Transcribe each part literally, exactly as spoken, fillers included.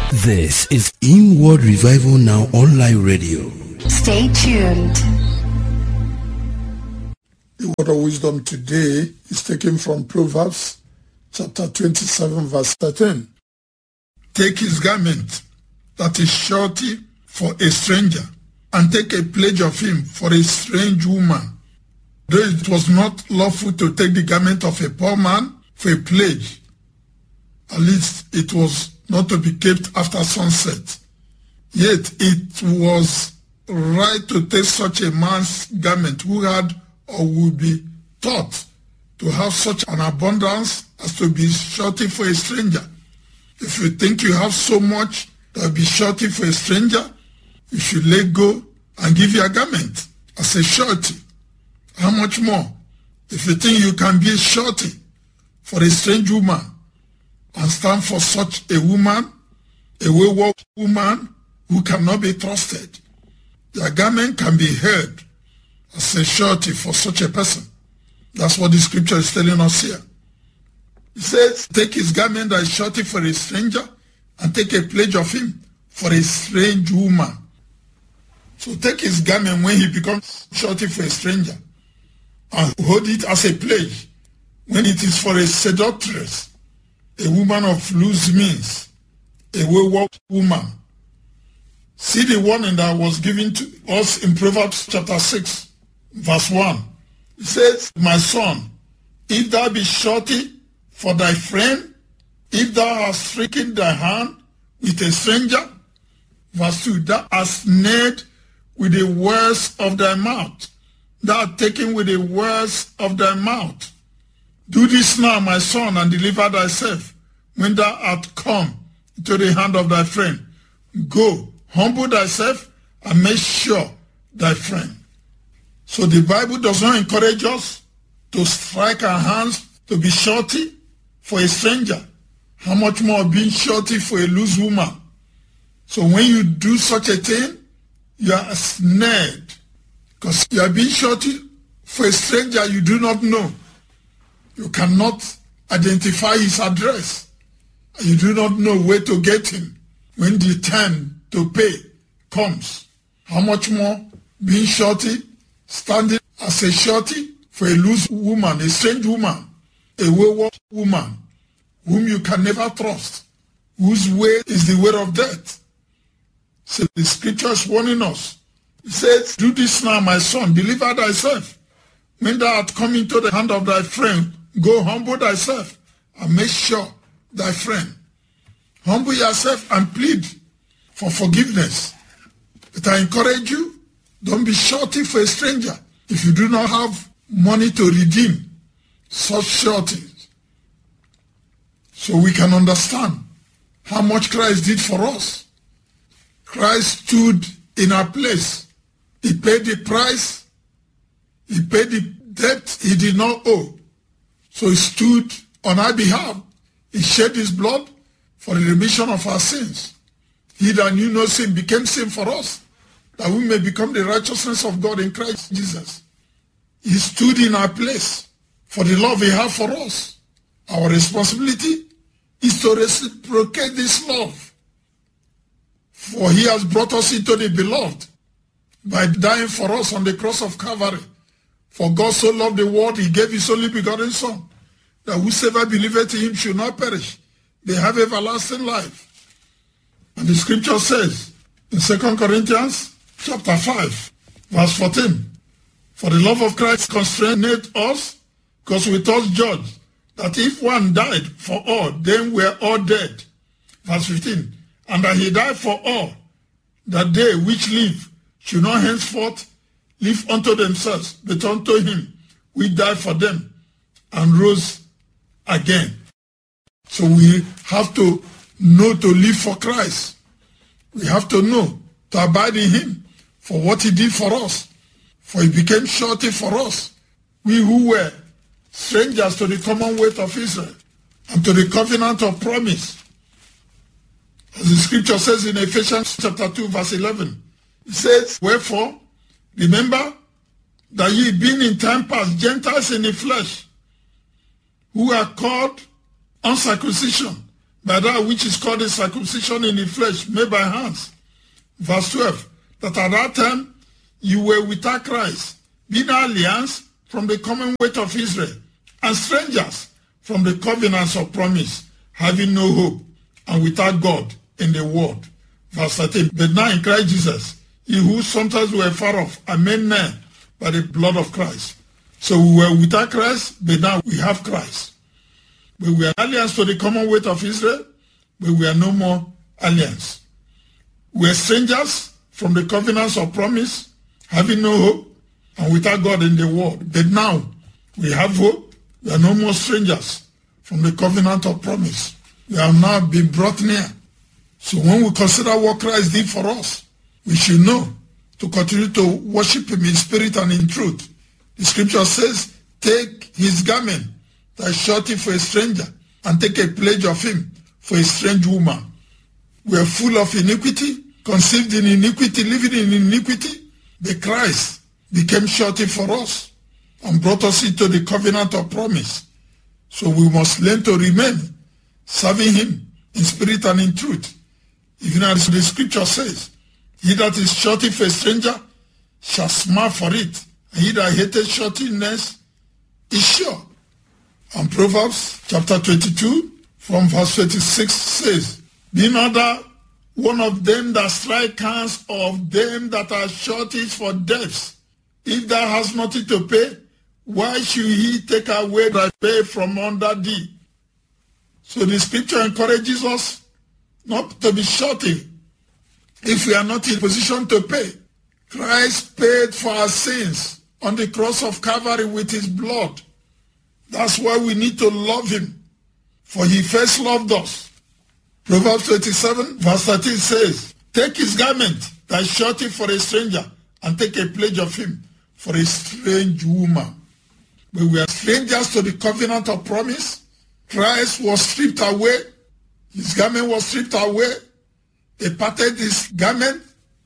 This is Inward Revival Now Online Radio. Stay tuned. The word of wisdom today is taken from Proverbs chapter twenty-seven verse thirteen. Take his garment that is surety for a stranger, and take a pledge of him for a strange woman. Though it was not lawful to take the garment of a poor man for a pledge, at least it was not to be kept after sunset. Yet it was right to take such a man's garment who had or would be taught to have such an abundance as to be surety for a stranger. If you think you have so much that will be surety for a stranger, you should let go and give your garment as a surety. How much more if you think you can be a surety for a strange woman and stand for such a woman, a wayward woman who cannot be trusted? Your garment can be held as a surety for such a person. That's what the scripture is telling us here. It says, take his garment that is surety for a stranger, and take a pledge of him for a strange woman. So take his garment when he becomes surety for a stranger, and hold it as a pledge when it is for a seductress, a woman of loose means, a wayward woman. See the warning that was given to us in Proverbs chapter six, verse one. It says, my son, if thou be surety for thy friend, if thou hast stricken thy hand with a stranger, verse two, thou hast snared with the words of thy mouth, thou art taken with the words of thy mouth. Do this now, my son, and deliver thyself when thou art come into the hand of thy friend. Go, humble thyself, and make sure thy friend. So the Bible does not encourage us to strike our hands to be surety for a stranger. How much more being surety for a loose woman? So when you do such a thing, you are snared, because you are being surety for a stranger you do not know. You cannot identify his address. You do not know where to get him when the time to pay comes. How much more being surety, standing as a surety for a loose woman, a strange woman, a wayward woman, whom you can never trust, whose way is the way of death. So the scripture is warning us. It says, do this now, my son, deliver thyself. When thou art come into the hand of thy friend, go humble thyself and make sure thy friend. Humble yourself and plead for forgiveness. But I encourage you, don't be surety for a stranger if you do not have money to redeem such sureties. So we can understand how much Christ did for us. Christ stood in our place. He paid the price. He paid the debt he did not owe. So he stood on our behalf. He shed his blood for the remission of our sins. He that knew no sin became sin for us, that we may become the righteousness of God in Christ Jesus. He stood in our place for the love he had for us. Our responsibility is to reciprocate this love. For he has brought us into the beloved by dying for us on the cross of Calvary. For God so loved the world, he gave his only begotten Son, that whosoever believeth in him should not perish, they have everlasting life. And the scripture says in Second Corinthians chapter five, verse fourteen, for the love of Christ constrained us, because we thus judge that if one died for all, then we're all dead. Verse fifteen, and that he died for all, that they which live should not henceforth live unto themselves, but unto him which died for them and rose again. So we have to know to live for Christ. We have to know to abide in him for what he did for us. For he became surety for us. We who were strangers to the commonwealth of Israel and to the covenant of promise. As the scripture says in Ephesians chapter two, verse eleven, it says, wherefore, remember that ye being in time past Gentiles in the flesh, who are called uncircumcision by that which is called the circumcision in the flesh made by hands. Verse twelve, that at that time you were without Christ, being aliens from the commonwealth of Israel, and strangers from the covenants of promise, having no hope, and without God in the world. Verse thirteen, but now in Christ Jesus, ye who sometimes were far off are made nigh by the blood of Christ. So we were without Christ, but now we have Christ. But we are aliens to the commonwealth of Israel, but we are no more aliens. We are strangers from the covenants of promise, having no hope, and without God in the world. But now we have hope. We are no more strangers from the covenant of promise. We have now been brought near. So when we consider what Christ did for us, we should know to continue to worship him in spirit and in truth. The scripture says, take his garment that is shorty for a stranger, and take a pledge of him for a strange woman. We are full of iniquity, conceived in iniquity, living in iniquity. The Christ became shorty for us and brought us into the covenant of promise. So we must learn to remain serving him in spirit and in truth. Even as the scripture says, he that is shorty for a stranger shall smart for it, and he that hated shortiness is sure. And Proverbs chapter twenty-two from verse twenty-six says, be not thou one of them that strike hands of them that are shortage for debts. If thou hast nothing to pay, why should he take away thy pay from under thee? So the scripture encourages us not to be shorty if we are not in position to pay. Christ paid for our sins on the cross of Calvary with his blood. That's why we need to love him, for he first loved us. Proverbs twenty-seven verse thirteen says, take his garment that is shorty for a stranger, and take a pledge of him for a strange woman. But we are strangers to the covenant of promise. Christ was stripped away. His garment was stripped away. He parted his garment.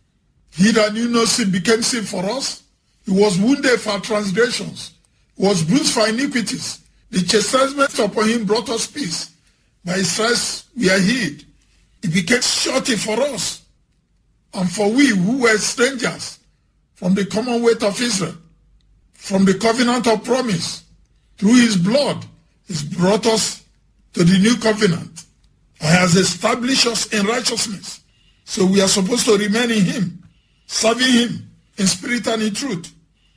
He that knew no sin became sin for us. He was wounded for our transgressions. He was bruised for iniquities. The chastisement upon him brought us peace. By his stripes we are healed. He became shorty for us. And for we who were strangers from the commonwealth of Israel, from the covenant of promise, through his blood, he's brought us to the new covenant and has established us in righteousness. So we are supposed to remain in him, serving him in spirit and in truth.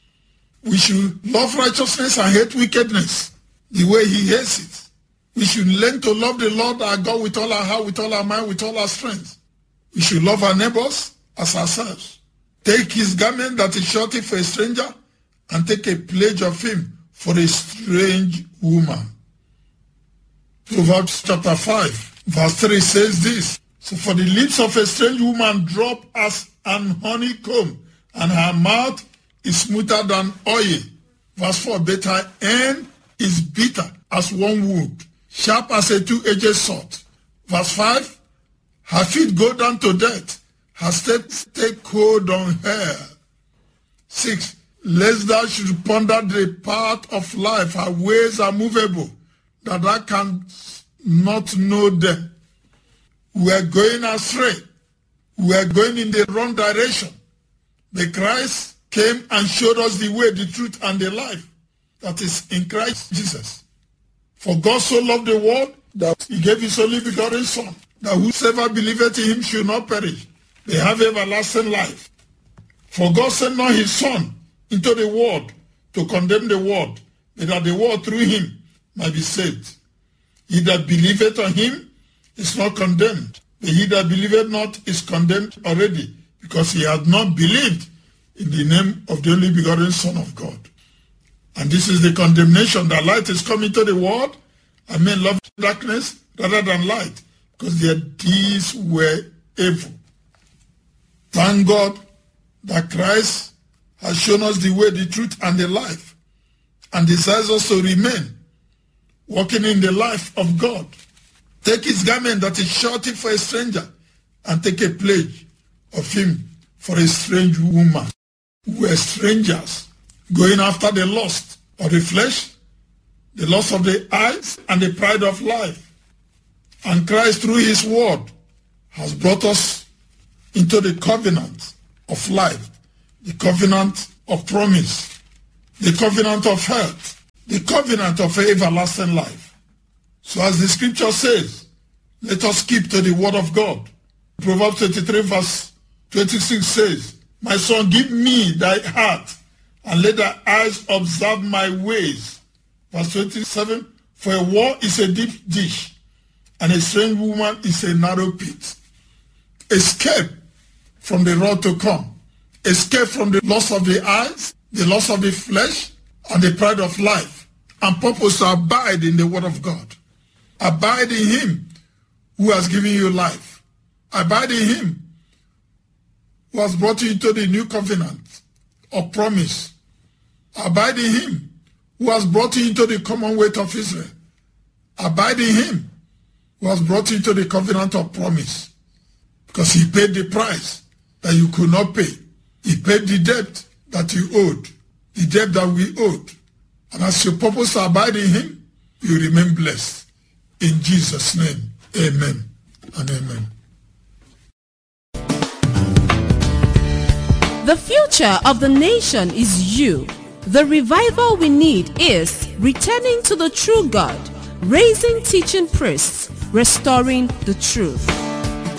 We should love righteousness and hate wickedness the way he hates it. We should learn to love the Lord our God with all our heart, with all our mind, with all our strength. We should love our neighbors as ourselves. Take his garment that is shorty for a stranger, and take a pledge of him for a strange woman. Proverbs chapter five verse three says this, so for the lips of a strange woman drop as an honeycomb, and her mouth is smoother than oil. Verse four, but her end is bitter as one wood, sharp as a two-edged sword. Verse five, her feet go down to death, her steps take hold on her. Six, lest thou should ponder the path of life, her ways are movable, that thou canst not know them. We are going astray. We are going in the wrong direction. But Christ came and showed us the way, the truth, and the life that is in Christ Jesus. For God so loved the world that he gave his only begotten Son, that whosoever believeth in him should not perish, they have everlasting life. For God sent not his Son into the world to condemn the world, but that the world through him might be saved. He that believeth on him is not condemned, but he that believeth not is condemned already, because he hath not believed in the name of the only begotten Son of God. And this is the condemnation, that light is come into the world, and men love darkness rather than light, because their deeds were evil. Thank God that Christ has shown us the way, the truth, and the life, and desires us to remain walking in the life of God. Take his garment that is shorty for a stranger, and take a pledge of him for a strange woman. We are strangers, going after the lust of the flesh, the lust of the eyes, and the pride of life. And Christ, through his word, has brought us into the covenant of life, the covenant of promise, the covenant of health, the covenant of everlasting life. So as the scripture says, let us keep to the word of God. Proverbs twenty-three verse twenty-six says, my son, give me thy heart, and let thy eyes observe my ways. Verse twenty-seven, for a war is a deep dish, and a strange woman is a narrow pit. Escape from the wrath to come. Escape from the loss of the eyes, the loss of the flesh, and the pride of life, and purpose to abide in the word of God. Abide in him who has given you life. Abide in him who has brought you into the new covenant of promise. Abide in him who has brought you into the commonwealth of Israel. Abide in him who has brought you into the covenant of promise. Because he paid the price that you could not pay. He paid the debt that you owed, the debt that we owed. And as you purpose to abide in him, you remain blessed. In Jesus' name, amen and amen. The future of the nation is you. The revival we need is returning to the true God, raising teaching priests, restoring the truth.